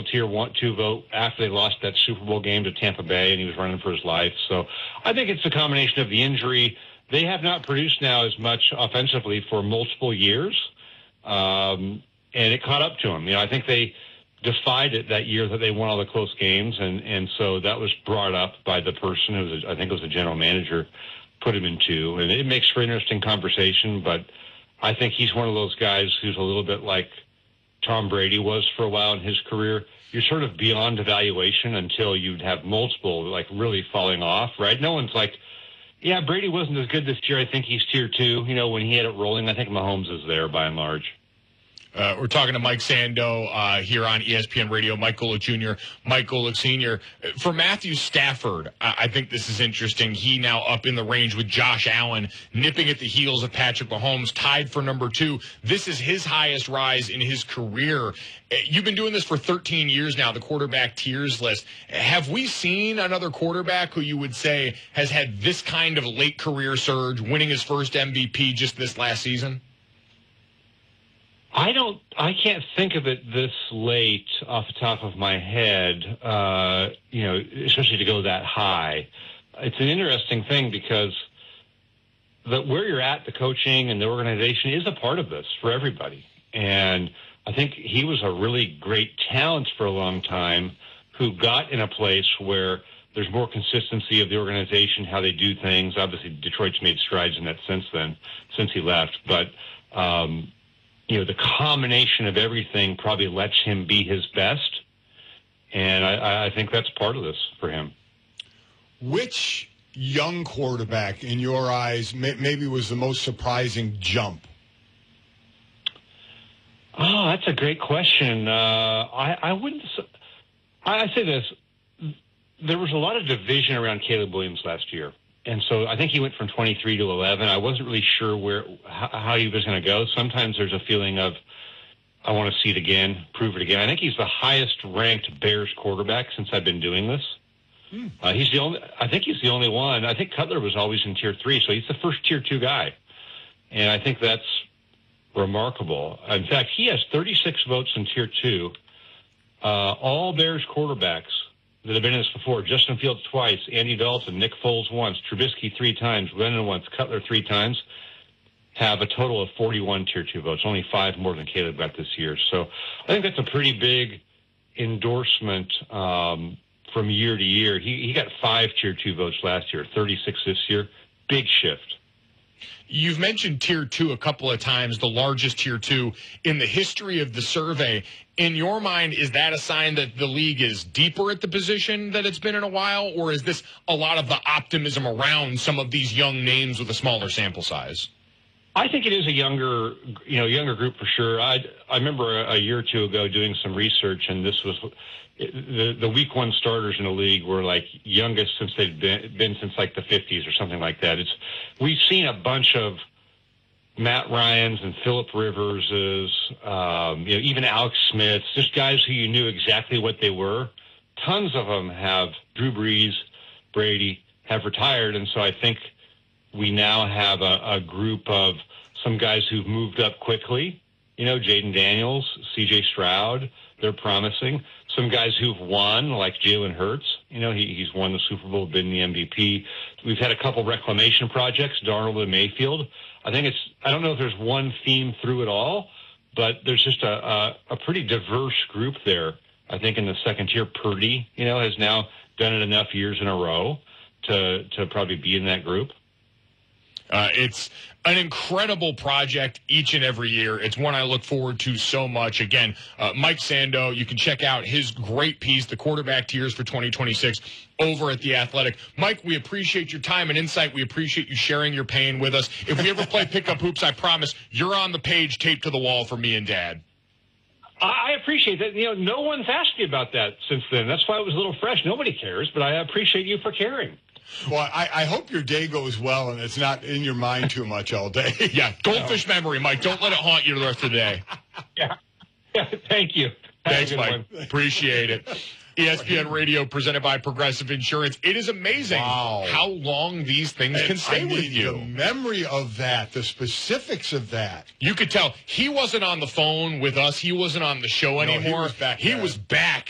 potential tier 2 vote after they lost that Super Bowl game to Tampa Bay, and he was running for his life. So I think it's a combination of the injury. They have not produced now as much offensively for multiple years, and it caught up to them. I think they defied it that year that they won all the close games, and so that was brought up by the person who was, I think it was the general manager, put him in 2. And it makes for interesting conversation, but I think he's one of those guys who's a little bit like Tom Brady was for a while in his career. You're sort of beyond evaluation until you have multiple, like, really falling off, right? No one's like, yeah, Brady wasn't as good this year. I think he's tier 2. When he had it rolling, I think Mahomes is there by and large. We're talking to Mike Sando here on ESPN Radio. Mike Golic Jr., Mike Golic Sr. For Matthew Stafford, I think this is interesting. He now up in the range with Josh Allen, nipping at the heels of Patrick Mahomes, tied for number 2. This is his highest rise in his career. You've been doing this for 13 years now, the quarterback tiers list. Have we seen another quarterback who you would say has had this kind of late career surge, winning his first MVP just this last season? I can't think of it this late off the top of my head, especially to go that high. It's an interesting thing because where you're at, the coaching and the organization is a part of this for everybody. And I think he was a really great talent for a long time who got in a place where there's more consistency of the organization, how they do things. Obviously, Detroit's made strides in that since he left. But, the combination of everything probably lets him be his best. And I think that's part of this for him. Which young quarterback, in your eyes, maybe was the most surprising jump? Oh, that's a great question. I say this. There was a lot of division around Caleb Williams last year. And so I think he went from 23 to 11. I wasn't really sure how he was going to go. Sometimes there's a feeling of, I want to see it again, prove it again. I think he's the highest ranked Bears quarterback since I've been doing this. I think he's the only one. I think Cutler was always in tier 3, so he's the first tier 2 guy. And I think that's remarkable. In fact, he has 36 votes in tier 2. All Bears quarterbacks that have been in this before: Justin Fields twice, Andy Dalton, Nick Foles once, Trubisky 3 times, Lennon once, Cutler 3 times, have a total of 41 tier 2 votes, only 5 more than Caleb got this year. So I think that's a pretty big endorsement from year to year. He got 5 tier 2 votes last year, 36 this year. Big shift. You've mentioned tier 2 a couple of times, the largest tier 2 in the history of the survey. In your mind, is that a sign that the league is deeper at the position that it's been in a while, or is this a lot of the optimism around some of these young names with a smaller sample size? I think it is a younger group for sure. I remember a year or two ago doing some research, and this was the week 1 starters in the league were like youngest since they'd been since like the 50s or something like that. We've seen a bunch of Matt Ryans and Phillip Riverses, even Alex Smiths, just guys who you knew exactly what they were. Tons of them have Drew Brees, Brady, have retired, and so I think we now have a group of some guys who've moved up quickly. Jaden Daniels, C.J. Stroud, they're promising. Some guys who've won, like Jalen Hurts. He's won the Super Bowl, been the MVP. We've had a couple reclamation projects, Darnold and Mayfield. I don't know if there's one theme through it all, but there's just a pretty diverse group there. I think in the second tier, Purdy, has now done it enough years in a row to probably be in that group. It's an incredible project each and every year. It's one I look forward to so much. Again, Mike Sando, you can check out his great piece, The Quarterback Tiers for 2026, over at The Athletic. Mike, we appreciate your time and insight. We appreciate you sharing your pain with us. If we ever play Pickup Hoops, I promise you're on the page taped to the wall for me and Dad. I appreciate that. No one's asked me about that since then. That's why it was a little fresh. Nobody cares, but I appreciate you for caring. Well, I hope your day goes well and it's not in your mind too much all day. Yeah, goldfish memory, Mike. Don't let it haunt you the rest of the day. Yeah, thank you. Thanks, Mike. Appreciate it. ESPN Radio presented by Progressive Insurance. It is amazing how long these things can stay with you. The memory of that, the specifics of that. You could tell he wasn't on the phone with us. He wasn't on the show anymore. He was back. He was back.